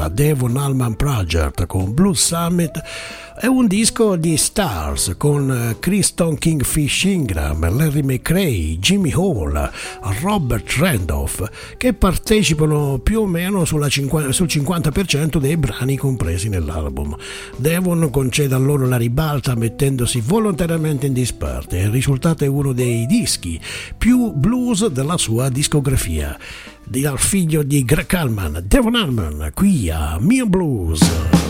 Devon Allman Project con Blues Summit è un disco di stars con Chris Kingfish Ingram, Larry McRae, Jimmy Hall, Robert Randolph, che partecipano più o meno sul 50% dei brani compresi nell'album. Devon concede a loro la ribalta mettendosi volontariamente in disparte. Il risultato è uno dei dischi più blues della sua discografia. Dal figlio di Greg Allman, Devon Allman, qui a Mio Blues.